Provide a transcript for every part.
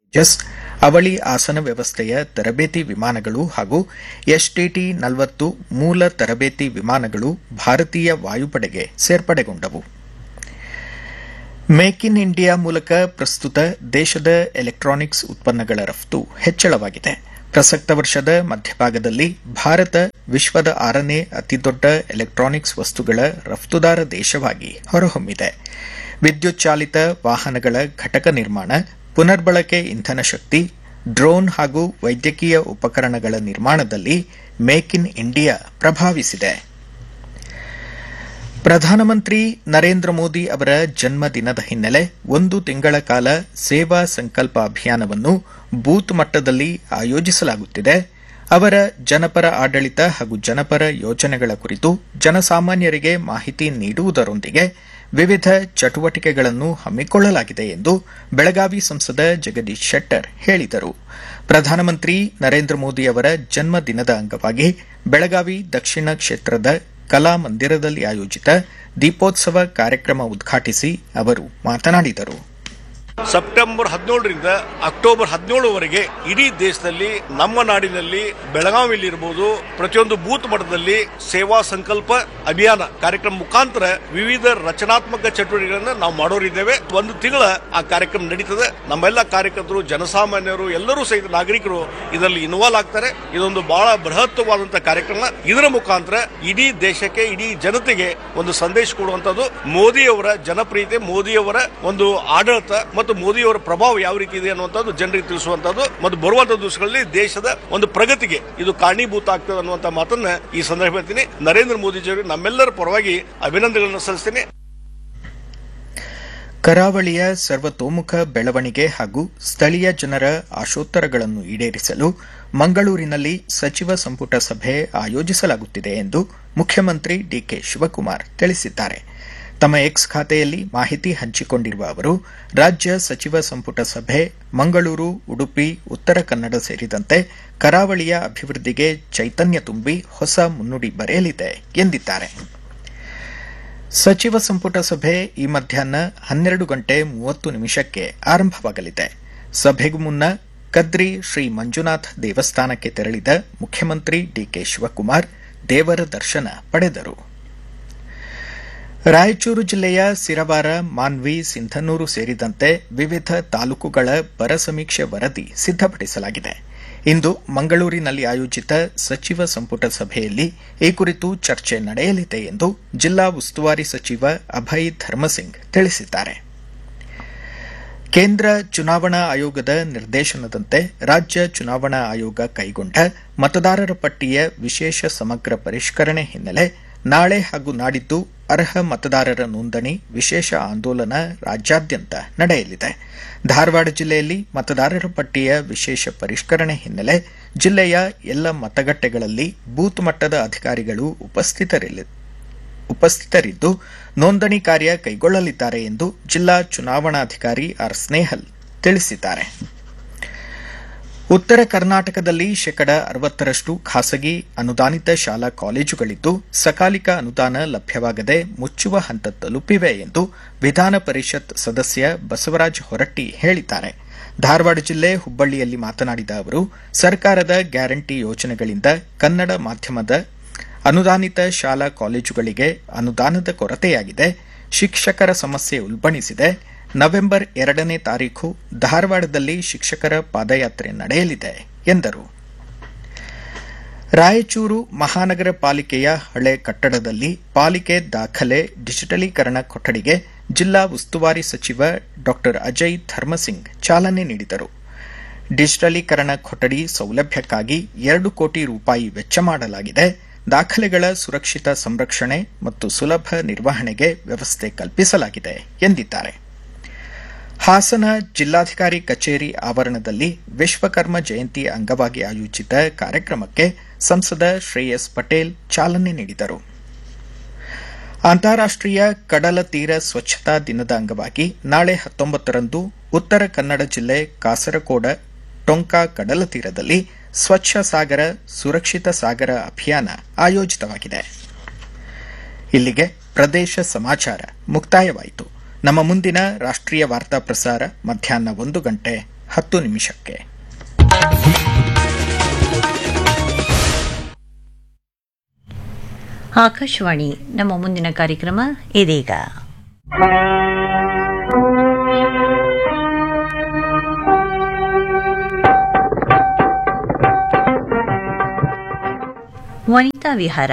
ಜಸ್ ಅವಳಿ ಆಸನ ವ್ಯವಸ್ಥೆಯ ತರಬೇತಿ ವಿಮಾನಗಳು ಹಾಗೂ STT-40 ಮೂಲ ತರಬೇತಿ ವಿಮಾನಗಳು ಭಾರತೀಯ ವಾಯುಪಡೆಗೆ ಸೇರ್ಪಡೆಗೊಂಡವು. ಮೇಕ್ ಇನ್ ಇಂಡಿಯಾ ಮೂಲಕ ಪ್ರಸ್ತುತ ದೇಶದ ಎಲೆಕ್ಟ್ರಾನಿಕ್ಸ್ ಉತ್ಪನ್ನಗಳ ರಫ್ತು ಹೆಚ್ಚಳವಾಗಿದೆ. ಪ್ರಸಕ್ತ ವರ್ಷದ ಮಧ್ಯಭಾಗದಲ್ಲಿ ಭಾರತ ವಿಶ್ವದ 6ನೇ ಅತಿದೊಡ್ಡ ಎಲೆಕ್ಟ್ರಾನಿಕ್ಸ್ ವಸ್ತುಗಳ ರಫ್ತುದಾರ ದೇಶವಾಗಿ ಹೊರಹೊಮ್ಮಿದೆ. ವಿದ್ಯುತ್ ಚಾಲಿತ ವಾಹನಗಳ ಘಟಕ ನಿರ್ಮಾಣ, ಪುನರ್ಬಳಕೆ ಇಂಧನ ಶಕ್ತಿ, ಡ್ರೋನ್ ಹಾಗೂ ವೈದ್ಯಕೀಯ ಉಪಕರಣಗಳ ನಿರ್ಮಾಣದಲ್ಲಿ ಮೇಕ್ ಇನ್ ಇಂಡಿಯಾ ಪ್ರಭಾವಿಸಿದೆ. ಪ್ರಧಾನಮಂತ್ರಿ ನರೇಂದ್ರ ಮೋದಿ ಅವರ ಜನ್ಮದಿನದ ಹಿನ್ನೆಲೆ 1 ತಿಂಗಳ ಕಾಲ ಸೇವಾ ಸಂಕಲ್ಪ ಅಭಿಯಾನವನ್ನು ಬೂತ್ ಮಟ್ಟದಲ್ಲಿ ಆಯೋಜಿಸಲಾಗುತ್ತಿದೆ. ಅವರ ಜನಪರ ಆಡಳಿತ ಹಾಗೂ ಜನಪರ ಯೋಜನೆಗಳ ಕುರಿತು ಜನಸಾಮಾನ್ಯರಿಗೆ ಮಾಹಿತಿ ನೀಡುವುದರೊಂದಿಗೆ ವಿವಿಧ ಚಟುವಟಿಕೆಗಳನ್ನು ಹಮ್ಮಿಕೊಳ್ಳಲಾಗಿದೆ ಎಂದು ಬೆಳಗಾವಿ ಸಂಸದ ಜಗದೀಶ್ ಶೆಟ್ಟರ್ ಹೇಳಿದರು. ಪ್ರಧಾನಮಂತ್ರಿ ನರೇಂದ್ರ ಮೋದಿ ಅವರ ಜನ್ಮದಿನದ ಅಂಗವಾಗಿ ಬೆಳಗಾವಿ ದಕ್ಷಿಣ ಕ್ಷೇತ್ರದ ಕಲಾ ಮಂದಿರದಲ್ಲಿ ಆಯೋಜಿತ ದೀಪೋತ್ಸವ ಕಾರ್ಯಕ್ರಮ ಉದ್ಘಾಟಿಸಿ ಅವರು ಮಾತನಾಡಿದರು. ಸೆಪ್ಟೆಂಬರ್ 17ರಿಂದ ಅಕ್ಟೋಬರ್ 17ವರೆಗೆ ಇಡೀ ದೇಶದಲ್ಲಿ ನಮ್ಮ ನಾಡಿನಲ್ಲಿ ಬೆಳಗಾವಿಯಲ್ಲಿರಬಹುದು ಪ್ರತಿಯೊಂದು ಬೂತ್ ಮಟ್ಟದಲ್ಲಿ ಸೇವಾ ಸಂಕಲ್ಪ ಅಭಿಯಾನ ಕಾರ್ಯಕ್ರಮ ಮುಖಾಂತರ ವಿವಿಧ ರಚನಾತ್ಮಕ ಚಟುವಟಿಕೆಗಳನ್ನು ನಾವು ಮಾಡೋರಿದ್ದೇವೆ. 1 ತಿಂಗಳ ಆ ಕಾರ್ಯಕ್ರಮ ನಡೀತದೆ. ನಮ್ಮೆಲ್ಲ ಕಾರ್ಯಕರ್ತರು, ಜನಸಾಮಾನ್ಯರು, ಎಲ್ಲರೂ ಸಹಿತ ನಾಗರಿಕರು ಇದರಲ್ಲಿ ಇನ್ವಾಲ್ವ್ ಆಗ್ತಾರೆ. ಇದೊಂದು ಬಹಳ ಬೃಹತ್ವಾದಂತಹ ಕಾರ್ಯಕ್ರಮ. ಇದರ ಮುಖಾಂತರ ಇಡೀ ದೇಶಕ್ಕೆ, ಇಡೀ ಜನತೆಗೆ ಒಂದು ಸಂದೇಶ ಕೊಡುವಂತದ್ದು ಮೋದಿಯವರ ಜನಪ್ರಿಯತೆ, ಮೋದಿಯವರ ಒಂದು ಆಡಳಿತ ಮತ್ತು ಮೋದಿಯವರ ಪ್ರಭಾವ ಯಾವ ರೀತಿ ಇದೆ ಅನ್ನುವಂಥದ್ದು ಜನರಿಗೆ ತಿಳಿಸುವಂತದ್ದು ಮತ್ತು ಬರುವಂತಹ ದಿವಸಗಳಲ್ಲಿ ದೇಶದ ಒಂದು ಪ್ರಗತಿಗೆ ಇದು ಕಾರಣೀಭೂತ ಆಗ್ತದೆ ಅನ್ನುವಂಥ ಮಾತನ್ನ ಈ ಸಂದರ್ಭ ಹೇಳ್ತೀನಿ. ನರೇಂದ್ರ ಮೋದಿಜಿಯವರಿಗೆ ನಮ್ಮೆಲ್ಲರ ಪರವಾಗಿ ಅಭಿನಂದನೆಗಳನ್ನು ಸಲ್ಲಿಸ್ತೇನೆ. ಕರಾವಳಿಯ ಸರ್ವತೋಮುಖ ಬೆಳವಣಿಗೆ ಹಾಗೂ ಸ್ಥಳೀಯ ಜನರ ಆಶೋತ್ತರಗಳನ್ನು ಈಡೇರಿಸಲು ಮಂಗಳೂರಿನಲ್ಲಿ ಸಚಿವ ಸಂಪುಟ ಸಭೆ ಆಯೋಜಿಸಲಾಗುತ್ತಿದೆ ಎಂದು ಮುಖ್ಯಮಂತ್ರಿ ಡಿಕೆ ಶಿವಕುಮಾರ್ ತಿಳಿಸಿದ್ದಾರೆ. ತಮ್ಮ ಎಕ್ಸ್ ಖಾತೆಯಲ್ಲಿ ಮಾಹಿತಿ ಹಂಚಿಕೊಂಡಿರುವ ಅವರು, ರಾಜ್ಯ ಸಚಿವ ಸಂಪುಟ ಸಭೆ ಮಂಗಳೂರು, ಉಡುಪಿ, ಉತ್ತರ ಕನ್ನಡ ಸೇರಿದಂತೆ ಕರಾವಳಿಯ ಅಭಿವೃದ್ಧಿಗೆ ಚೈತನ್ಯ ತುಂಬಿ ಹೊಸ ಮುನ್ನುಡಿ ಬರೆಯಲಿದೆ ಎಂದಿದ್ದಾರೆ. ಸಚಿವ ಸಂಪುಟ ಸಭೆ ಈ ಮಧ್ಯಾಹ್ನ 12:30 ಆರಂಭವಾಗಲಿದೆ. ಸಭೆಗೂ ಮುನ್ನ ಕದ್ರಿ ಶ್ರೀ ಮಂಜುನಾಥ ದೇವಸ್ಥಾನಕ್ಕೆ ತೆರಳಿದ ಮುಖ್ಯಮಂತ್ರಿ ಡಿಕೆ ಶಿವಕುಮಾರ್ ದೇವರ ದರ್ಶನ ಪಡೆದರು. ರಾಯಚೂರು ಜಿಲ್ಲೆಯ ಸಿರವಾರ, ಮಾನ್ವಿ, ಸಿಂಧನೂರು ಸೇರಿದಂತೆ ವಿವಿಧ ತಾಲೂಕುಗಳ ಬರ ಸಮೀಕ್ಷೆ ವರದಿ ಸಿದ್ದಪಡಿಸಲಾಗಿದೆ. ಇಂದು ಮಂಗಳೂರಿನಲ್ಲಿ ಆಯೋಜಿತ ಸಚಿವ ಸಂಪುಟ ಸಭೆಯಲ್ಲಿ ಈ ಕುರಿತು ಚರ್ಚೆ ನಡೆಯಲಿದೆ ಎಂದು ಜಿಲ್ಲಾ ಉಸ್ತುವಾರಿ ಸಚಿವ ಅಭಯ್ ಧರ್ಮಸಿಂಗ್ ತಿಳಿಸಿದ್ದಾರೆ. ಕೇಂದ್ರ ಚುನಾವಣಾ ಆಯೋಗದ ನಿರ್ದೇಶನದಂತೆ ರಾಜ್ಯ ಚುನಾವಣಾ ಆಯೋಗ ಕೈಗೊಂಡ ಮತದಾರರ ಪಟ್ಟಿಯ ವಿಶೇಷ ಸಮಗ್ರ ಪರಿಷ್ಕರಣೆ ಹಿನ್ನೆಲೆ ನಾಳೆ ಹಾಗೂ ನಾಡಿದ್ದು ಅರ್ಹ ಮತದಾರರ ನೋಂದಣಿ ವಿಶೇಷ ಆಂದೋಲನ ರಾಜ್ಯಾದ್ಯಂತ ನಡೆಯಲಿದೆ. ಧಾರವಾಡ ಜಿಲ್ಲೆಯಲ್ಲಿ ಮತದಾರರ ಪಟ್ಟಿಯ ವಿಶೇಷ ಪರಿಷ್ಕರಣೆ ಹಿನ್ನೆಲೆ ಜಿಲ್ಲೆಯ ಎಲ್ಲ ಮತಗಟ್ಟೆಗಳಲ್ಲಿ ಬೂತ್ ಮಟ್ಟದ ಅಧಿಕಾರಿಗಳು ಉಪಸ್ಥಿತರಿದ್ದು ನೋಂದಣಿ ಕಾರ್ಯ ಕೈಗೊಳ್ಳಲಿದ್ದಾರೆ ಎಂದು ಜಿಲ್ಲಾ ಚುನಾವಣಾಧಿಕಾರಿ ಆರ್ ಸ್ನೇಹಲ್ ತಿಳಿಸಿದ್ದಾರೆ. ಉತ್ತರ ಕರ್ನಾಟಕದಲ್ಲಿ 60% ಖಾಸಗಿ ಅನುದಾನಿತ ಶಾಲಾ ಕಾಲೇಜುಗಳಿದ್ದು ಸಕಾಲಿಕ ಅನುದಾನ ಲಭ್ಯವಾಗದೆ ಮುಚ್ಚುವ ಹಂತ ತಲುಪಿವೆ ಎಂದು ವಿಧಾನ ಪರಿಷತ್ ಸದಸ್ಯ ಬಸವರಾಜ ಹೊರಟ್ಟಿ ಹೇಳಿದ್ದಾರೆ. ಧಾರವಾಡ ಜಿಲ್ಲೆ ಹುಬ್ಬಳ್ಳಿಯಲ್ಲಿ ಮಾತನಾಡಿದ ಅವರು, ಸರ್ಕಾರದ ಗ್ಯಾರಂಟಿ ಯೋಜನೆಗಳಿಂದ ಕನ್ನಡ ಮಾಧ್ಯಮದ ಅನುದಾನಿತ ಶಾಲಾ ಕಾಲೇಜುಗಳಿಗೆ ಅನುದಾನದ ಕೊರತೆಯಾಗಿದೆ. ಶಿಕ್ಷಕರ ಸಮಸ್ಯೆ ಉಲ್ಬಣಿಸಿದೆ. ನವೆಂಬರ್ 2ನೇ ತಾರೀಖು ಧಾರವಾಡದಲ್ಲಿ ಶಿಕ್ಷಕರ ಪಾದಯಾತ್ರೆ ನಡೆಯಲಿದೆ ಎಂದರು. ರಾಯಚೂರು ಮಹಾನಗರ ಪಾಲಿಕೆಯ ಹಳೆ ಕಟ್ಟಡದಲ್ಲಿ ಪಾಲಿಕೆ ದಾಖಲೆ ಡಿಜಿಟಲೀಕರಣ ಕೊಠಡಿಗೆ ಜಿಲ್ಲಾ ಉಸ್ತುವಾರಿ ಸಚಿವ ಡಾ ಅಜಯ್ ಧರ್ಮಸಿಂಗ್ ಚಾಲನೆ ನೀಡಿದರು. ಡಿಜಿಟಲೀಕರಣ ಕೊಠಡಿ ಸೌಲಭ್ಯಕ್ಕಾಗಿ 2 ಕೋಟಿ ರೂಪಾಯಿ ವೆಚ್ಚ ಮಾಡಲಾಗಿದೆ. ದಾಖಲೆಗಳ ಸುರಕ್ಷಿತ ಸಂರಕ್ಷಣೆ ಮತ್ತು ಸುಲಭ ನಿರ್ವಹಣೆಗೆ ವ್ಯವಸ್ಥೆ ಕಲ್ಪಿಸಲಾಗಿದೆ ಎಂದಿದ್ದಾರೆ. ಹಾಸನ ಜಿಲ್ಲಾಧಿಕಾರಿ ಕಚೇರಿ ಆವರಣದಲ್ಲಿ ವಿಶ್ವಕರ್ಮ ಜಯಂತಿ ಅಂಗವಾಗಿ ಆಯೋಜಿತ ಕಾರ್ಯಕ್ರಮಕ್ಕೆ ಸಂಸದ ಶ್ರೇಯಸ್ ಪಟೇಲ್ ಚಾಲನೆ ನೀಡಿದರು. ಅಂತಾರಾಷ್ಟೀಯ ಕಡಲ ತೀರ ಸ್ವಚ್ಛತಾ ದಿನದ ಅಂಗವಾಗಿ ನಾಳೆ 19ರಂದು ಉತ್ತರ ಕನ್ನಡ ಜಿಲ್ಲೆ ಕಾಸರಕೋಡ ಟೊಂಕಾ ಕಡಲ ತೀರದಲ್ಲಿ ಸ್ವಚ್ಛ ಸಾಗರ ಸುರಕ್ಷಿತ ಸಾಗರ ಅಭಿಯಾನ ಆಯೋಜಿತವಾಗಿದೆ. ಇಲ್ಲಿಗೆ ಪ್ರದೇಶ ಸಮಾಚಾರ ಮುಕ್ತಾಯವಾಯಿತು. ನಮ್ಮ ಮುಂದಿನ ರಾಷ್ಟ್ರೀಯ ವಾರ್ತಾ ಪ್ರಸಾರ ಮಧ್ಯಾಹ್ನ 1:30 10 ಆಕಾಶವಾಣಿ. ನಮ್ಮ ಮುಂದಿನ ಕಾರ್ಯಕ್ರಮ ಇದೀಗ. ವನಿತಾ ವಿಹಾರ.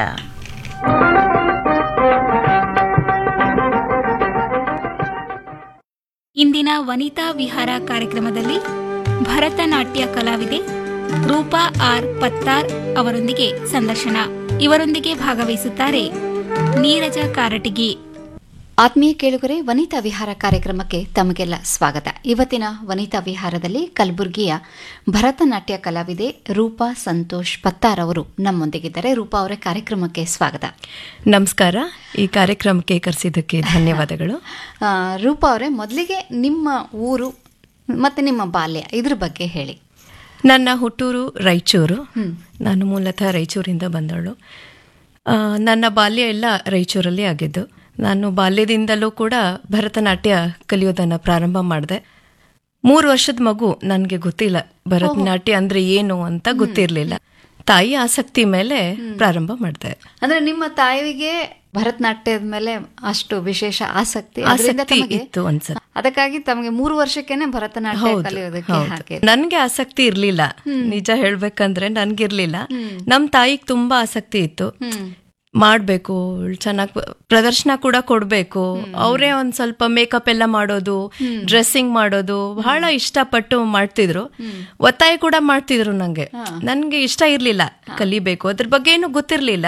ಇಂದಿನ ವನಿತಾ ವಿಹಾರ ಕಾರ್ಯಕ್ರಮದಲ್ಲಿ ಭರತನಾಟ್ಯ ಕಲಾವಿದೆ ರೂಪಾ ಆರ್ ಪತ್ತಾರ್ ಅವರೊಂದಿಗೆ ಸಂದರ್ಶನ. ಇವರೊಂದಿಗೆ ಭಾಗವಹಿಸುತ್ತಾರೆ ನೀರಜ ಕಾರಟಗಿ. ಆತ್ಮೀಯ ಕೇಳುಗರೆ, ವನಿತಾ ವಿಹಾರ ಕಾರ್ಯಕ್ರಮಕ್ಕೆ ತಮಗೆಲ್ಲ ಸ್ವಾಗತ. ಇವತ್ತಿನ ವನಿತಾ ವಿಹಾರದಲ್ಲಿ ಕಲಬುರಗಿಯ ಭರತನಾಟ್ಯ ಕಲಾವಿದೆ ರೂಪಾ ಸಂತೋಷ್ ಪತ್ತಾರ್ ಅವರು ನಮ್ಮೊಂದಿಗಿದ್ದಾರೆ. ರೂಪಾ ಅವರೇ, ಕಾರ್ಯಕ್ರಮಕ್ಕೆ ಸ್ವಾಗತ. ನಮಸ್ಕಾರ. ಈ ಕಾರ್ಯಕ್ರಮಕ್ಕೆ ಕರೆಸಿದ್ದಕ್ಕೆ ಧನ್ಯವಾದಗಳು. ರೂಪಾ ಅವರೇ, ಮೊದಲಿಗೆ ನಿಮ್ಮ ಊರು ಮತ್ತೆ ನಿಮ್ಮ ಬಾಲ್ಯ ಇದ್ರ ಬಗ್ಗೆ ಹೇಳಿ. ನನ್ನ ಹುಟ್ಟೂರು ರಾಯಚೂರು. ನಾನು ಮೂಲತಃ ರಾಯಚೂರಿಂದ ಬಂದವಳು. ನನ್ನ ಬಾಲ್ಯ ಎಲ್ಲ ರಾಯಚೂರಲ್ಲಿ ಆಗಿದ್ದು. ನಾನು ಬಾಲ್ಯದಿಂದಲೂ ಕೂಡ ಭರತನಾಟ್ಯ ಕಲಿಯೋದನ್ನು ಪ್ರಾರಂಭ ಮಾಡಿದೆ. 3 ವರ್ಷದ ಮಗು, ನನಗೆ ಗೊತ್ತಿಲ್ಲ ಭರತನಾಟ್ಯ ಅಂದ್ರೆ ಏನು ಅಂತ ಗೊತ್ತಿರಲಿಲ್ಲ. ತಾಯಿ ಆಸಕ್ತಿ ಮೇಲೆ ಪ್ರಾರಂಭ ಮಾಡಿದೆ. ಅಂದ್ರೆ ನಿಮ್ಮ ತಾಯಿಗೆ ಭರತನಾಟ್ಯದ ಮೇಲೆ ಅಷ್ಟು ವಿಶೇಷ ಆಸಕ್ತಿ ಇತ್ತು ಅನ್ಸುತ್ತೆ. ಅದಕ್ಕಾಗಿ ತಮಗೆ 3 ವರ್ಷಕ್ಕೇನೆ ಭರತನಾಟ್ಯ ಕಲಿಯೋದಕ್ಕೆ ಹಾಕಿ. ನನ್ಗೆ ಆಸಕ್ತಿ ಇರ್ಲಿಲ್ಲ, ನಿಜ ಹೇಳ್ಬೇಕಂದ್ರೆ ನನ್ಗಿರ್ಲಿಲ್ಲ. ನಮ್ ತಾಯಿಗೆ ತುಂಬಾ ಆಸಕ್ತಿ ಇತ್ತು. ಮಾಡ್ಬೇಕು, ಚೆನ್ನಾಗಿ ಪ್ರದರ್ಶನ ಕೂಡ ಕೊಡ್ಬೇಕು. ಅವರೇ ಒಂದ್ ಸ್ವಲ್ಪ ಮೇಕಪ್ ಎಲ್ಲ ಮಾಡೋದು, ಡ್ರೆಸ್ಸಿಂಗ್ ಮಾಡೋದು ಬಹಳ ಇಷ್ಟಪಟ್ಟು ಮಾಡ್ತಿದ್ರು. ಒತ್ತಾಯ ಕೂಡ ಮಾಡ್ತಿದ್ರು. ನನ್ಗೆ ಇಷ್ಟ ಇರ್ಲಿಲ್ಲ ಕಲಿಬೇಕು, ಅದ್ರ ಬಗ್ಗೆ ಏನು ಗೊತ್ತಿರ್ಲಿಲ್ಲ.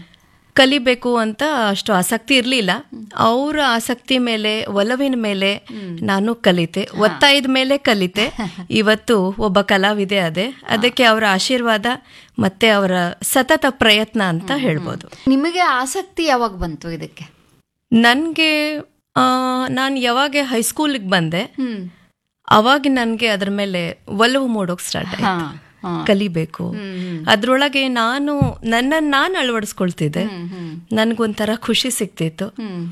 ಕಲಿಬೇಕು ಅಂತ ಅಷ್ಟು ಆಸಕ್ತಿ ಇರ್ಲಿಲ್ಲ. ಅವ್ರ ಆಸಕ್ತಿ ಮೇಲೆ, ಒಲವಿನ ಮೇಲೆ ನಾನು ಕಲಿತೆ, ಒತ್ತಾಯದ ಮೇಲೆ ಕಲಿತೆ. ಇವತ್ತು ಒಬ್ಬ ಕಲಾವಿದೆ ಅದೇ. ಅದಕ್ಕೆ ಅವರ ಆಶೀರ್ವಾದ ಮತ್ತೆ ಅವರ ಸತತ ಪ್ರಯತ್ನ ಅಂತ ಹೇಳ್ಬೋದು. ನಿಮಗೆ ಆಸಕ್ತಿ ಯಾವಾಗ ಬಂತು ಇದಕ್ಕೆ? ನನ್ಗೆ ನಾನು ಯಾವಾಗ ಹೈಸ್ಕೂಲಿಗೆ ಬಂದೆ ಅವಾಗ ನನ್ಗೆ ಅದ್ರ ಮೇಲೆ ಒಲವು ಮೂಡೋಕ್ ಸ್ಟಾರ್ಟ್ ಆಯ್ತು. ಕಲಿಬೇಕು, ಅದ್ರೊಳಗೆ ನನ್ನನ್ನು ಅಳವಡಿಸ್ಕೊಳ್ತಿದ್ದೆ. ನನ್ಗೊಂಥರ ಖುಷಿ ಸಿಕ್ತಿತ್ತು.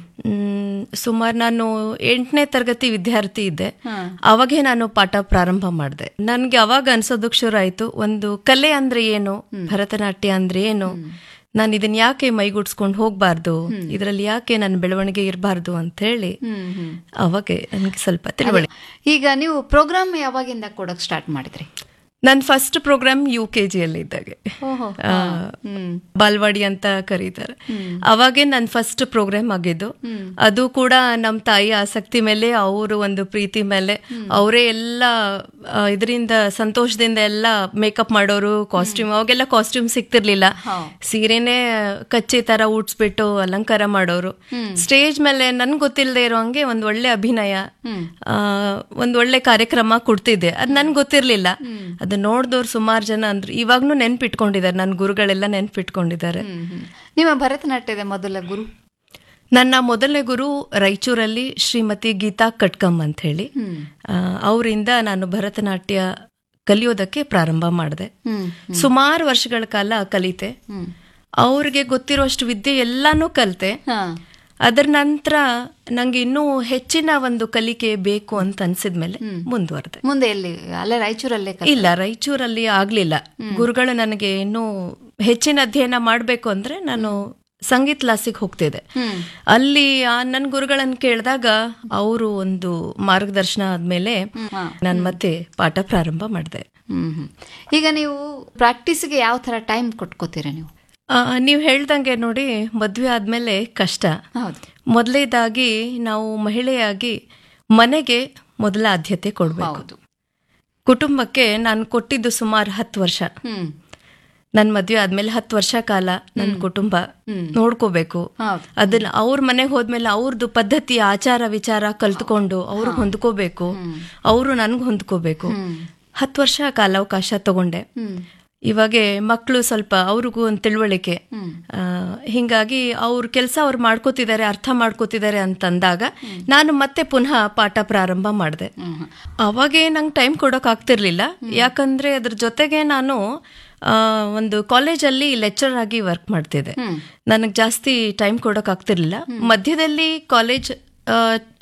ಸುಮಾರು ನಾನು 8ನೇ ತರಗತಿ ವಿದ್ಯಾರ್ಥಿ ಇದ್ದೆ. ಅವಾಗೇ ನಾನು ಪಾಠ ಪ್ರಾರಂಭ ಮಾಡಿದೆ. ನನ್ಗೆ ಅವಾಗ ಅನ್ಸೋದಕ್ಕೆ ಶುರು ಆಯ್ತು, ಒಂದು ಕಲೆ ಅಂದ್ರೆ ಏನು, ಭರತನಾಟ್ಯ ಅಂದ್ರೆ ಏನು, ನಾನು ಇದನ್ನ ಯಾಕೆ ಮೈಗೂಡ್ಸ್ಕೊಂಡು ಹೋಗ್ಬಾರ್ದು, ಇದರಲ್ಲಿ ಯಾಕೆ ನನ್ನ ಬೆಳವಣಿಗೆ ಇರಬಾರ್ದು ಅಂತ ಹೇಳಿ ಅವಾಗ ನನಗೆ ಸ್ವಲ್ಪ ತಿಳುವಳಿಕೆ. ಈಗ ನೀವು ಪ್ರೋಗ್ರಾಮ್ ಯಾವಾಗಿಂದ ಕೊಡೋಕೆ ಸ್ಟಾರ್ಟ್ ಮಾಡಿದ್ರಿ? ನನ್ನ ಫಸ್ಟ್ ಪ್ರೋಗ್ರಾಮ್ UKG ಅಲ್ಲಿ ಇದ್ದಾಗೆ, ಬಾಲ್ವಾಡಿ ಅಂತ ಕರೀತಾರೆ. ಅವಾಗೇ ನನ್ನ ಫಸ್ಟ್ ಪ್ರೋಗ್ರಾಮ್ ಆಗಿದ್ದು. ಅದು ಕೂಡ ನಮ್ಮ ತಾಯಿ ಆಸಕ್ತಿ ಮೇಲೆ, ಅವರು ಒಂದು ಪ್ರೀತಿ ಮೇಲೆ. ಅವರೇ ಎಲ್ಲ ಇದರಿಂದ ಸಂತೋಷದಿಂದ ಎಲ್ಲ ಮೇಕಪ್ ಮಾಡೋರು. ಕಾಸ್ಟ್ಯೂಮ್, ಅವಾಗೆಲ್ಲ ಕಾಸ್ಟ್ಯೂಮ್ ಸಿಗ್ತಿರ್ಲಿಲ್ಲ. ಸೀರೆನೇ ಕಚ್ಚಿ ತರ ಉಡ್ಸ್ಬಿಟ್ಟು ಅಲಂಕಾರ ಮಾಡೋರು. ಸ್ಟೇಜ್ ಮೇಲೆ ನನ್ಗೆ ಗೊತ್ತಿಲ್ಲದೆ ಇರೋ ಹಂಗೆ ಒಂದ್ ಒಳ್ಳೆ ಅಭಿನಯ, ಒಂದ್ ಒಳ್ಳೆ ಕಾರ್ಯಕ್ರಮ ಕೊಡ್ತಿದ್ದೆ. ಅದ್ ನನ್ಗೆ ಗೊತ್ತಿರ್ಲಿಲ್ಲ. ಅದು ನೋಡ್ದವ್ರು ಸುಮಾರು ಜನ ಅಂದ್ರು. ಇವಾಗ್ನೂ ನೆನ್ಪಿಟ್ಕೊಂಡಿದ್ದಾರೆ, ನನ್ನ ಗುರುಗಳೆಲ್ಲ ನೆನ್ಪಿಟ್ಕೊಂಡಿದ್ದಾರೆ. ನಿಮ್ಮ ಭರತನಾಟ್ಯದ ಮೊದಲ ಗುರು? ನನ್ನ ಮೊದಲನೇ ಗುರು ರಾಯಚೂರಲ್ಲಿ ಶ್ರೀಮತಿ ಗೀತಾ ಕಟ್ಕಮ್ ಅಂತ ಹೇಳಿ. ಅವರಿಂದ ನಾನು ಭರತನಾಟ್ಯ ಕಲಿಯೋದಕ್ಕೆ ಪ್ರಾರಂಭ ಮಾಡಿದೆ. ಸುಮಾರು ವರ್ಷಗಳ ಕಾಲ ಕಲಿತೆ. ಅವ್ರಿಗೆ ಗೊತ್ತಿರೋಷ್ಟು ವಿದ್ಯೆ ಎಲ್ಲಾನು ಕಲಿತೆ. ಅದರ ನಂತರ ನಂಗೆ ಇನ್ನೂ ಹೆಚ್ಚಿನ ಒಂದು ಕಲಿಕೆ ಬೇಕು ಅಂತ ಅನ್ಸಿದ್ಮೇಲೆ ಮುಂದುವರೆದೆ. ಮುಂದೆ ಎಲ್ಲಿ? ಅಲ್ಲೇ ರಾಯಚೂರಲ್ಲೇ? ಇಲ್ಲ, ರಾಯಚೂರಲ್ಲಿ ಆಗ್ಲಿಲ್ಲ. ಗುರುಗಳು ನನಗೆ ಇನ್ನೂ ಹೆಚ್ಚಿನ ಅಧ್ಯಯನ ಮಾಡ್ಬೇಕು ಅಂದ್ರೆ ನಾನು ಸಂಗೀತ ಕ್ಲಾಸಿಗೆ ಹೋಗ್ತಿದ್ದೆ. ಅಲ್ಲಿ ನನ್ನ ಗುರುಗಳನ್ನ ಕೇಳಿದಾಗ ಅವರು ಒಂದು ಮಾರ್ಗದರ್ಶನ ಆದ್ಮೇಲೆ ನಾನು ಮತ್ತೆ ಪಾಠ ಪ್ರಾರಂಭ ಮಾಡಿದೆ. ಈಗ ನೀವು ಪ್ರಾಕ್ಟೀಸ್ಗೆ ಯಾವ ತರ ಟೈಮ್ ಕೊಟ್ಕೋತೀರಾ ನೀವು? ನೀವು ಹೇಳ್ದಂಗೆ ನೋಡಿ, ಮದುವೆ ಆದ್ಮೇಲೆ ಕಷ್ಟ. ಮೊದಲೇದಾಗಿ ನಾವು ಮಹಿಳೆಯಾಗಿ ಮನೆಗೆ ಮೊದಲ ಆದ್ಯತೆ ಕೊಡ್ಬೇಕು. ಕುಟುಂಬಕ್ಕೆ ನಾನು ಕೊಟ್ಟಿದ್ದು ಸುಮಾರು 10 ವರ್ಷ. ನನ್ನ ಮದುವೆ ಆದ್ಮೇಲೆ 10 ವರ್ಷ ಕಾಲ ನನ್ನ ಕುಟುಂಬ ನೋಡ್ಕೋಬೇಕು. ಅದನ್ನ ಅವ್ರ ಮನೆಗೆ ಹೋದ್ಮೇಲೆ ಅವ್ರದ್ದು ಪದ್ಧತಿ, ಆಚಾರ ವಿಚಾರ ಕಲ್ತ್ಕೊಂಡು ಅವ್ರಿಗೆ ಹೊಂದ್ಕೋಬೇಕು, ಅವರು ನನ್ಗೆ ಹೊಂದ್ಕೋಬೇಕು. 10 ವರ್ಷ ಕಾಲಾವಕಾಶ ತಗೊಂಡೆ. ಇವಾಗ ಮಕ್ಕಳು ಸ್ವಲ್ಪ ಅವ್ರಿಗೂ ಒಂದು ತಿಳುವಳಿಕೆ, ಹಿಂಗಾಗಿ ಅವ್ರ ಕೆಲಸ ಅವ್ರು ಮಾಡ್ಕೋತಿದ್ದಾರೆ, ಅರ್ಥ ಮಾಡ್ಕೋತಿದ್ದಾರೆ ಅಂತಂದಾಗ ನಾನು ಮತ್ತೆ ಪುನಃ ಪಾಠ ಪ್ರಾರಂಭ ಮಾಡಿದೆ. ಅವಾಗೇ ನಂಗೆ ಟೈಮ್ ಕೊಡೋಕೆ ಆಗ್ತಿರ್ಲಿಲ್ಲ. ಯಾಕಂದ್ರೆ ಅದ್ರ ಜೊತೆಗೆ ನಾನು ಒಂದು ಕಾಲೇಜಲ್ಲಿ ಲೆಕ್ಚರ್ ಆಗಿ ವರ್ಕ್ ಮಾಡ್ತಿದ್ದೆ. ನನಗೆ ಜಾಸ್ತಿ ಟೈಮ್ ಕೊಡೋಕೆ ಆಗ್ತಿರ್ಲಿಲ್ಲ. ಮಧ್ಯದಲ್ಲಿ ಕಾಲೇಜ್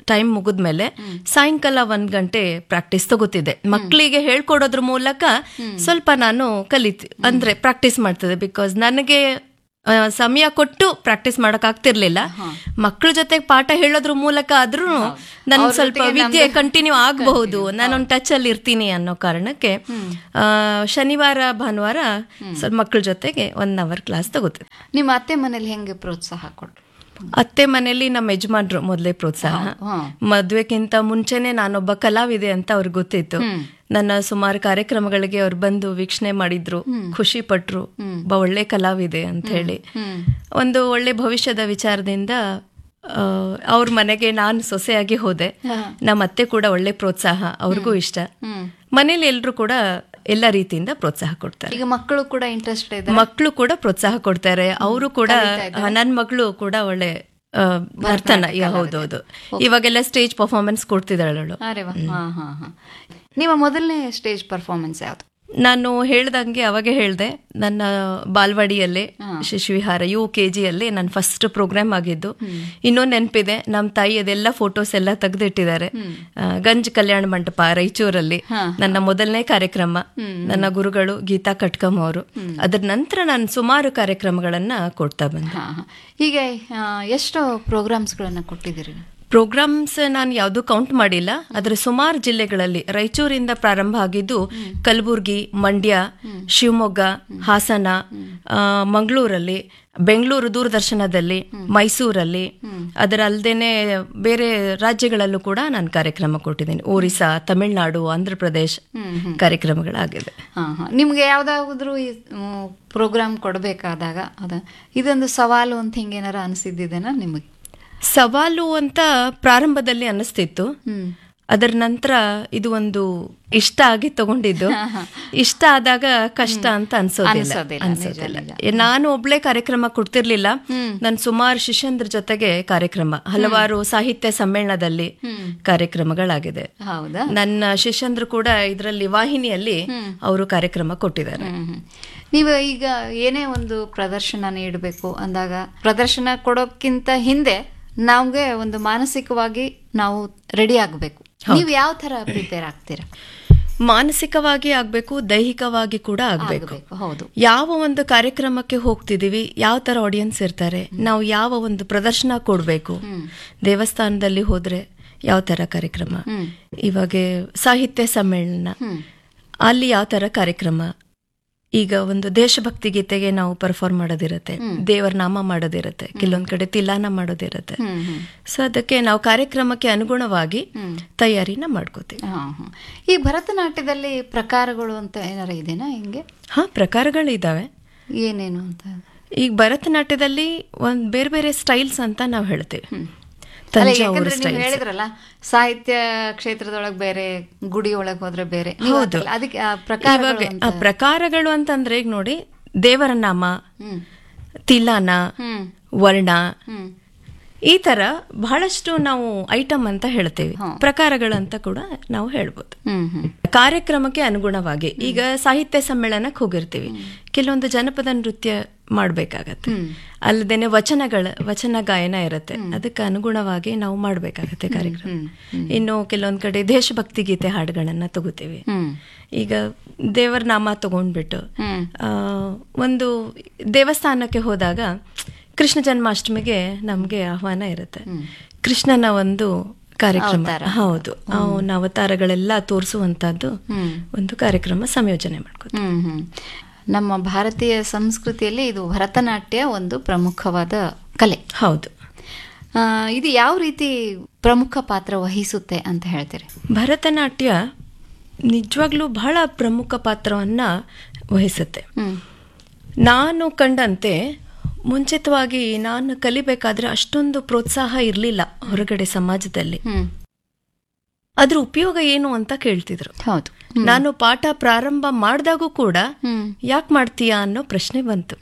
ಟೈಮ್ ಮುಗಿದ್ಮೇಲೆ ಸಾಯಂಕಾಲ 1 ಗಂಟೆ ಪ್ರಾಕ್ಟೀಸ್ ತಗೋತಿದ್ದೆ. ಮಕ್ಕಳಿಗೆ ಹೇಳ್ಕೊಡೋದ್ರ ಮೂಲಕ ಸ್ವಲ್ಪ ನಾನು ಅಂದ್ರೆ ಪ್ರಾಕ್ಟೀಸ್ ಮಾಡ್ತಿದ್ದೆ. ಬಿಕಾಸ್ ನನಗೆ ಸಮಯ ಕೊಟ್ಟು ಪ್ರಾಕ್ಟೀಸ್ ಮಾಡಕ್ ಆಗ್ತಿರ್ಲಿಲ್ಲ. ಮಕ್ಕಳ ಜೊತೆಗೆ ಪಾಠ ಹೇಳೋದ್ರ ಮೂಲಕ ಆದ್ರೂ ನನ್ ಸ್ವಲ್ಪ ವಿದ್ಯೆ ಕಂಟಿನ್ಯೂ ಆಗಬಹುದು, ನಾನೊಂದು ಟಚ್ ಅಲ್ಲಿ ಇರ್ತೀನಿ ಅನ್ನೋ ಕಾರಣಕ್ಕೆ ಶನಿವಾರ ಭಾನುವಾರ ಸ್ವಲ್ಪ ಮಕ್ಕಳ ಜೊತೆಗೆ 1 hour ಕ್ಲಾಸ್ ತಗೋತಿದ್ದೆ. ನಿಮ್ಮ ಅತ್ತೆ ಮನೇಲಿ ಹೆಂಗೆ ಪ್ರೋತ್ಸಾಹ ಕೊಟ್ರು? ಅತ್ತೆ ಮನೇಲಿ ನಮ್ಮ ಯಜಮಾನ್ರು ಮೊದಲೇ ಪ್ರೋತ್ಸಾಹ. ಮದ್ವೆಕ್ಕಿಂತ ಮುಂಚೆನೆ ನಾನೊಬ್ಬ ಕಲಾವಿದೆ ಅಂತ ಅವ್ರಿಗೆ ಗೊತ್ತಿತ್ತು. ನನ್ನ ಸುಮಾರು ಕಾರ್ಯಕ್ರಮಗಳಿಗೆ ಅವ್ರು ಬಂದು ವೀಕ್ಷಣೆ ಮಾಡಿದ್ರು, ಖುಷಿ ಪಟ್ರು, ಒಬ್ಬ ಒಳ್ಳೆ ಕಲಾವಿದೆ ಅಂತ ಹೇಳಿ. ಒಂದು ಒಳ್ಳೆ ಭವಿಷ್ಯದ ವಿಚಾರದಿಂದ ಅವ್ರ ಮನೆಗೆ ನಾನು ಸೊಸೆಯಾಗಿ ಹೋದೆ. ನಮ್ಮ ಅತ್ತೆ ಕೂಡ ಒಳ್ಳೆ ಪ್ರೋತ್ಸಾಹ, ಅವ್ರಿಗೂ ಇಷ್ಟ. ಮನೇಲಿ ಎಲ್ರು ಕೂಡ ಎಲ್ಲ ರೀತಿಯಿಂದ ಪ್ರೋತ್ಸಾಹ ಕೊಡ್ತಾರೆ. ಈಗ ಮಕ್ಕಳು ಕೂಡ ಇಂಟ್ರೆಸ್ಟ್ ಇದೆ, ಮಕ್ಕಳು ಕೂಡ ಪ್ರೋತ್ಸಾಹ ಕೊಡ್ತಾರೆ. ಅವರು ಕೂಡ, ನನ್ನ ಮಗಳು ಕೂಡ ಒಳ್ಳೆ ನರ್ತನ, ಹೌದೌದು, ಇವಾಗೆಲ್ಲ ಸ್ಟೇಜ್ ಪರ್ಫಾರ್ಮೆನ್ಸ್ ಕೊಡ್ತಿದ್ದಾಳು. ನಿಮ್ಮ ಮೊದಲನೇ ಸ್ಟೇಜ್ ಪರ್ಫಾರ್ಮೆನ್ಸ್ ಯಾವುದು? ನಾನು ಹೇಳ್ದಂಗೆ ಅವಾಗೆ ಹೇಳ್ದೆ, ನನ್ನ ಬಾಲ್ವಾಡಿಯಲ್ಲೇ ಶಿಶುವಿಹಾರ UKG ಅಲ್ಲಿ ನನ್ನ ಫಸ್ಟ್ ಪ್ರೋಗ್ರಾಮ್ ಆಗಿದ್ದು. ಇನ್ನೊಂದು ನೆನಪಿದೆ, ನಮ್ಮ ತಾಯಿ ಅದೆಲ್ಲ ಫೋಟೋಸ್ ಎಲ್ಲ ತೆಗೆದಿಟ್ಟಿದ್ದಾರೆ. ಗಂಜ್ ಕಲ್ಯಾಣ ಮಂಟಪ ರಾಯಚೂರಲ್ಲಿ ನನ್ನ ಮೊದಲನೇ ಕಾರ್ಯಕ್ರಮ. ನನ್ನ ಗುರುಗಳು ಗೀತಾ ಕಟ್ಕಮ್ ಅವರು. ಅದ್ರ ನಂತರ ನಾನು ಸುಮಾರು ಕಾರ್ಯಕ್ರಮಗಳನ್ನ ಕೊಡ್ತಾ ಬಂದೆ. ಈಗ ಎಷ್ಟು ಪ್ರೋಗ್ರಾಮ್ಸ್ಗಳನ್ನ ಕೊಟ್ಟಿದ್ದೀರಿ? ಪ್ರೋಗ್ರಾಮ್ಸ್ ನಾನು ಯಾವುದು ಕೌಂಟ್ ಮಾಡಿಲ್ಲ, ಆದರೆ ಸುಮಾರು ಜಿಲ್ಲೆಗಳಲ್ಲಿ ರಾಯಚೂರಿಂದ ಪ್ರಾರಂಭ ಆಗಿದ್ದು ಕಲಬುರ್ಗಿ, ಮಂಡ್ಯ, ಶಿವಮೊಗ್ಗ, ಹಾಸನ, ಮಂಗಳೂರಲ್ಲಿ, ಬೆಂಗಳೂರು ದೂರದರ್ಶನದಲ್ಲಿ, ಮೈಸೂರಲ್ಲಿ, ಅದರ ಅಲ್ಲದೇನೆ ಬೇರೆ ರಾಜ್ಯಗಳಲ್ಲೂ ಕೂಡ ನಾನು ಕಾರ್ಯಕ್ರಮ ಕೊಟ್ಟಿದ್ದೀನಿ. ಒರಿಸ್ಸಾ, ತಮಿಳುನಾಡು, ಆಂಧ್ರ ಪ್ರದೇಶ್ ಕಾರ್ಯಕ್ರಮಗಳಾಗಿದೆ. ನಿಮ್ಗೆ ಯಾವ್ದಾದ್ರು ಪ್ರೋಗ್ರಾಮ್ ಕೊಡಬೇಕಾದಾಗ ಇದೊಂದು ಸವಾಲು ಅಂತ ಹಿಂಗೇನಾರ ಅನಿಸಿದ್ದೇನಾ ನಿಮಗೆ? ಸವಾಲು ಅಂತ ಪ್ರಾರಂಭದಲ್ಲಿ ಅನ್ನಿಸ್ತಿತ್ತು. ಅದರ ನಂತರ ಇದು ಒಂದು ಇಷ್ಟ ಆಗಿ ತಗೊಂಡಿದ್ದು. ಇಷ್ಟ ಆದಾಗ ಕಷ್ಟ ಅಂತ ಅನ್ಸೋದಿಲ್ಲ. ನಾನು ಒಬ್ಳೆ ಕಾರ್ಯಕ್ರಮ ಕೊಡ್ತಿರ್ಲಿಲ್ಲ, ನಾನು ಸುಮಾರು ಶಿಷ್ಯಂದ್ರ ಜೊತೆಗೆ ಕಾರ್ಯಕ್ರಮ, ಹಲವಾರು ಸಾಹಿತ್ಯ ಸಮ್ಮೇಳನದಲ್ಲಿ ಕಾರ್ಯಕ್ರಮಗಳಾಗಿದೆ. ನನ್ನ ಶಿಷ್ಯಂದ್ರು ಕೂಡ ಇದರಲ್ಲಿ ವಾಹಿನಿಯಲ್ಲಿ ಅವರು ಕಾರ್ಯಕ್ರಮ ಕೊಟ್ಟಿದ್ದಾರೆ. ನೀವು ಈಗ ಏನೇ ಒಂದು ಪ್ರದರ್ಶನ ನೀಡಬೇಕು ಅಂದಾಗ ಪ್ರದರ್ಶನ ಕೊಡೋಕ್ಕಿಂತ ಹಿಂದೆ ನಮ್ಗೆ ಒಂದು ಮಾನಸಿಕವಾಗಿ ನಾವು ರೆಡಿ ಆಗಬೇಕು. ನೀವು ಯಾವ ತರ ಪ್ರಿಪೇರ್ ಆಗ್ತೀರಾ? ಮಾನಸಿಕವಾಗಿ ಆಗ್ಬೇಕು, ದೈಹಿಕವಾಗಿ ಕೂಡ ಆಗ್ಬೇಕು. ಹೌದು. ಯಾವ ಒಂದು ಕಾರ್ಯಕ್ರಮಕ್ಕೆ ಹೋಗ್ತಿದೀವಿ, ಯಾವ ತರ ಆಡಿಯನ್ಸ್ ಇರ್ತಾರೆ, ನಾವು ಯಾವ ಒಂದು ಪ್ರದರ್ಶನ ಕೊಡ್ಬೇಕು, ದೇವಸ್ಥಾನದಲ್ಲಿ ಹೋದ್ರೆ ಯಾವ ತರ ಕಾರ್ಯಕ್ರಮ, ಇವಾಗ ಸಾಹಿತ್ಯ ಸಮ್ಮೇಳನ ಅಲ್ಲಿ ಯಾವ ತರ ಕಾರ್ಯಕ್ರಮ, ಈಗ ಒಂದು ದೇಶಭಕ್ತಿ ಗೀತೆಗೆ ನಾವು ಪರ್ಫಾರ್ಮ್ ಮಾಡೋದಿರತ್ತೆ, ದೇವರ ನಾಮ ಮಾಡೋದಿರತ್ತೆ, ಕೆಲವೊಂದ್ ಕಡೆ ತಿಲಾನ ಮಾಡೋದಿರತ್ತೆ. ಸೊ ಅದಕ್ಕೆ ನಾವು ಕಾರ್ಯಕ್ರಮಕ್ಕೆ ಅನುಗುಣವಾಗಿ ತಯಾರಿನ ಮಾಡ್ಕೋತೀವಿ. ಈ ಭರತನಾಟ್ಯದಲ್ಲಿ ಪ್ರಕಾರಗಳು ಅಂತ ಏನಾರ ಇದೆನಾ? ಹಿಂಗೆ ಪ್ರಕಾರಗಳಿದಾವೆ. ಏನೇನು ಅಂತ? ಈಗ ಭರತನಾಟ್ಯದಲ್ಲಿ ಒಂದ್ ಬೇರೆ ಬೇರೆ ಸ್ಟೈಲ್ಸ್ ಅಂತ ನಾವು ಹೇಳ್ತೀವಿ. ಹೇಳಿದ್ರಲ್ಲ, ಸಾಹಿತ್ಯ ಕ್ಷೇತ್ರದೊಳಗೆ ಬೇರೆ, ಗುಡಿ ಒಳಗೆ ಹೋದ್ರೆ ಬೇರೆ. ಹೌದು. ಅದಕ್ಕೆ ಪ್ರಕಾರಗಳು ಅಂತಂದ್ರೆ ಈಗ ನೋಡಿ, ದೇವರ ನಾಮ, ತಿಲಾನ, ವರ್ಣ, ಈ ತರ ಬಹಳಷ್ಟು ನಾವು ಐಟಮ್ ಅಂತ ಹೇಳ್ತೇವೆ. ಪ್ರಕಾರಗಳಂತ ಕೂಡ ನಾವು ಹೇಳ್ಬೋದು. ಕಾರ್ಯಕ್ರಮಕ್ಕೆ ಅನುಗುಣವಾಗಿ ಈಗ ಸಾಹಿತ್ಯ ಸಮ್ಮೇಳನಕ್ಕೆ ಹೋಗಿರ್ತೀವಿ, ಕೆಲವೊಂದು ಜನಪದ ನೃತ್ಯ ಮಾಡ್ಬೇಕಾಗತ್ತೆ, ಅಲ್ಲದೇನೆ ವಚನ ಗಾಯನ ಇರುತ್ತೆ, ಅದಕ್ಕೆ ಅನುಗುಣವಾಗಿ ನಾವು ಮಾಡ್ಬೇಕಾಗತ್ತೆ ಕಾರ್ಯಕ್ರಮ. ಇನ್ನು ಕೆಲವೊಂದ್ ಕಡೆ ದೇಶಭಕ್ತಿ ಗೀತೆ ಹಾಡುಗಳನ್ನ ತಗೋತೀವಿ. ಈಗ ದೇವರ ನಾಮ ತಗೊಂಡ್ಬಿಟ್ಟು ಒಂದು ದೇವಸ್ಥಾನಕ್ಕೆ ಹೋದಾಗ ಕೃಷ್ಣ ಜನ್ಮಾಷ್ಟಮಿಗೆ ನಮ್ಗೆ ಆಹ್ವಾನ ಇರುತ್ತೆ. ಕೃಷ್ಣನ ಒಂದು ಕಾರ್ಯಕ್ರಮ, ಹೌದು, ಅವನ ಅವತಾರಗಳೆಲ್ಲ ತೋರಿಸುವಂತದ್ದು ಒಂದು ಕಾರ್ಯಕ್ರಮ ಸಂಯೋಜನೆ ಮಾಡ್ಕೋತೀವಿ. ನಮ್ಮ ಭಾರತೀಯ ಸಂಸ್ಕೃತಿಯಲ್ಲಿ ಇದು ಭರತನಾಟ್ಯ ಒಂದು ಪ್ರಮುಖವಾದ ಕಲೆ. ಹೌದು. ಇದು ಯಾವ ರೀತಿ ಪ್ರಮುಖ ಪಾತ್ರ ವಹಿಸುತ್ತೆ ಅಂತ ಹೇಳ್ತೀರಿ? ಭರತನಾಟ್ಯ ನಿಜವಾಗ್ಲೂ ಬಹಳ ಪ್ರಮುಖ ಪಾತ್ರವನ್ನ ವಹಿಸುತ್ತೆ. ನಾನು ಕಂಡಂತೆ ಮುಂಚಿತವಾಗಿ ನಾನು ಕಲಿಬೇಕಾದ್ರೆ ಅಷ್ಟೊಂದು ಪ್ರೋತ್ಸಾಹ ಇರಲಿಲ್ಲ ಹೊರಗಡೆ ಸಮಾಜದಲ್ಲಿ. ಅದ್ರ ಉಪಯೋಗ ಏನು ಅಂತ ಕೇಳ್ತಿದ್ರು. ಹೌದು. ನಾನು ಪಾಠ ಪ್ರಾರಂಭ ಮಾಡಿದಾಗೂ ಕೂಡ ಯಾಕೆ ಮಾಡ್ತೀಯಾ ಅನ್ನೋ ಪ್ರಶ್ನೆ ಬಂತು.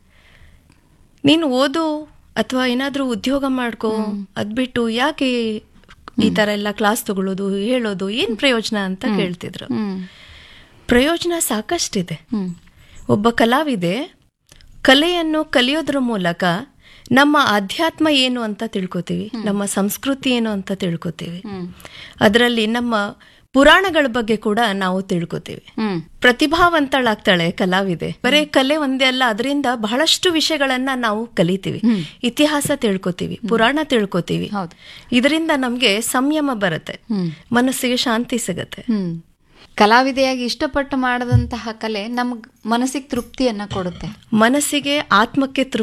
ನೀನು ಓದು ಅಥವಾ ಏನಾದ್ರೂ ಉದ್ಯೋಗ ಮಾಡ್ಕೋ, ಅದ್ಬಿಟ್ಟು ಯಾಕೆ ಈ ತರ ಎಲ್ಲ ಕ್ಲಾಸ್ ತಗೊಳ್ಳೋದು, ಹೇಳೋದು, ಏನ್ ಪ್ರಯೋಜನ ಅಂತ ಕೇಳ್ತಿದ್ರು. ಪ್ರಯೋಜನ ಸಾಕಷ್ಟಿದೆ. ಒಬ್ಬ ಕಲಾವಿದೆ ಕಲೆಯನ್ನು ಕಲಿಯೋದ್ರ ಮೂಲಕ ನಮ್ಮ ಆಧ್ಯಾತ್ಮ ಏನು ಅಂತ ತಿಳ್ಕೊತೀವಿ, ನಮ್ಮ ಸಂಸ್ಕೃತಿ ಏನು ಅಂತ ತಿಳ್ಕೊತೀವಿ. ಅದರಲ್ಲಿ ನಮ್ಮ ಪುರಾಣಗಳ ಬಗ್ಗೆ ಕೂಡ ನಾವು ತಿಳ್ಕೊತೀವಿ. ಪ್ರತಿಭಾವಂತಳಾಗ್ತಾಳೆ ಕಲಾವಿದೆ. ಬರೇ ಕಲೆ ಒಂದೇ ಅಲ್ಲ, ಅದರಿಂದ ಬಹಳಷ್ಟು ವಿಷಯಗಳನ್ನ ನಾವು ಕಲಿತೀವಿ. ಇತಿಹಾಸ ತಿಳ್ಕೊತೀವಿ, ಪುರಾಣ ತಿಳ್ಕೊತೀವಿ. ಇದರಿಂದ ನಮ್ಗೆ ಸಂಯಮ ಬರುತ್ತೆ, ಮನಸ್ಸಿಗೆ ಶಾಂತಿ ಸಿಗತ್ತೆ. ಕಲಾವಿದೆಯಾಗಿ ಇಷ್ಟಪಟ್ಟು ಮಾಡದಂತಹ ಕಲೆ ನಮ್ಗ್ ಮನಸ್ಸಿಗೆ ತೃಪ್ತಿಯನ್ನ ಕೊಡುತ್ತೆ, ಮನಸ್ಸಿಗೆ ಆತ್ಮಕ್ಕೆ